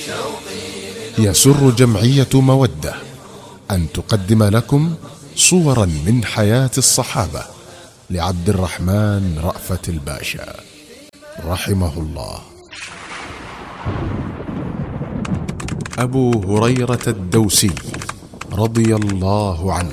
يسر جمعية مودة أن تقدم لكم صورا من حياة الصحابة لعبد الرحمن رأفت الباشا رحمه الله. أبو هريرة الدوسي رضي الله عنه